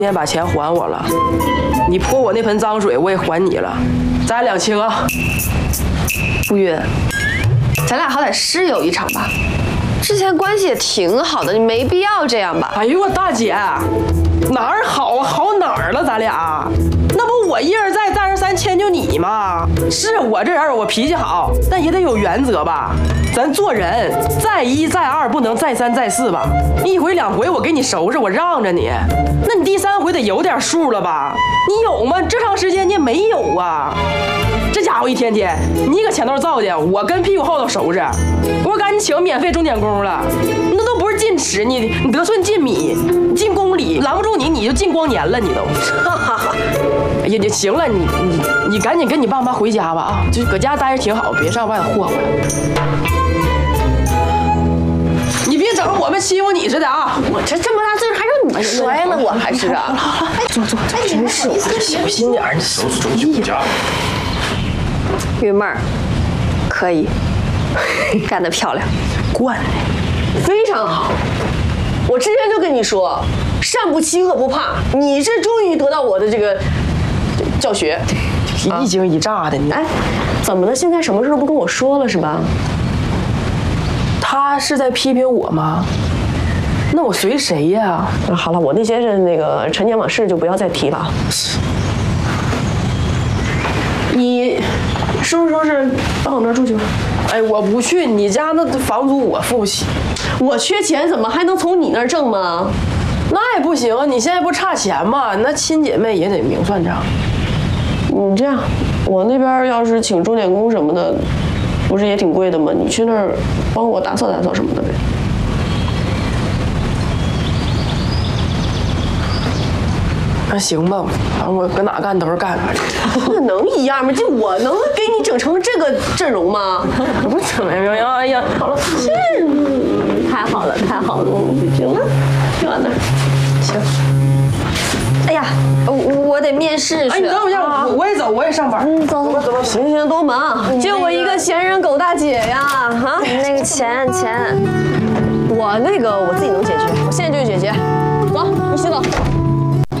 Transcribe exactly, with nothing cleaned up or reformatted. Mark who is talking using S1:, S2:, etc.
S1: 今天把钱还我了，你泼我那盆脏水我也还你了，咱两清啊。
S2: 吴云，咱俩好歹室友一场吧，之前关系也挺好的，你没必要这样吧？
S1: 哎呦我大姐，哪儿好好哪儿了？咱俩那不我一而再再而三迁就你吗？是我这人我脾气好，但也得有原则吧。咱做人再一再二不能再三再四吧？一回两回我给你收拾，我让着你，那你第三回得有点数了吧？你有吗？这长时间你也没有啊。这家伙一天天，你搁前头造的，我跟屁股后头收拾。我赶紧请免费钟点工了，那都不是进尺，你你得寸进米，进公里，拦不住你你就进光年了，你都。哈哈哈！哎呀，就行了，你你你赶紧跟你爸妈回家吧啊，就搁家待着挺好，别上外头霍霍了。你别整我们欺负你似的啊！
S2: 我这这么大岁数还让你摔了，我还是啊！
S1: 哎，坐坐坐，真是我这小心点儿，你手手回家。
S2: 云妹儿，可以，干得漂亮，
S1: 惯的，
S2: 非常好。我之前就跟你说，善不欺恶不怕，你这终于得到我的这个教学，
S1: 一惊一乍的你。
S2: 哎，怎么了？现在什么事都不跟我说了是吧？
S1: 他是在批评我吗？那我随谁呀？
S2: 啊，好了，我那些是那个陈年往事就不要再提了。你收拾收拾，到我那儿住去吧。
S1: 哎，我不去，你家那房租我付不起。
S2: 我缺钱，怎么还能从你那儿挣吗？
S1: 那也不行啊！你现在不差钱吗？那亲姐妹也得明算账。
S2: 你这样，我那边要是请钟点工什么的，不是也挺贵的吗？你去那儿帮我打扫打扫什么的呗。
S1: 那行吧，反正我搁哪干都是干。
S2: 那能一样吗？就我能给你整成这个阵容吗？
S1: 不怎么样？哎呀，好了，
S2: 这太好了，太好了，行了，去往那儿。
S1: 行。
S2: 哎呀，我我得面试去。
S1: 哎，你等我一下，啊、我也走，我也上班。
S2: 嗯，走走走走。行行，多忙，就我一个闲人狗大姐呀！啊，
S3: 那个钱钱，
S2: 我那个我自己能解决，我现在就去解决。走，你洗澡。